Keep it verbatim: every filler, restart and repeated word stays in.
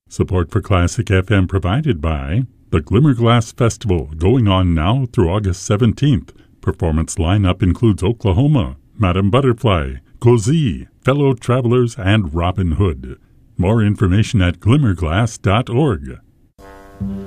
Support for Classic F M provided by the Glimmerglass Festival, going on now through August seventeenth. Performance lineup includes Oklahoma, Madame Butterfly, Cozy, Fellow Travelers, and Robin Hood. More information at glimmerglass dot org.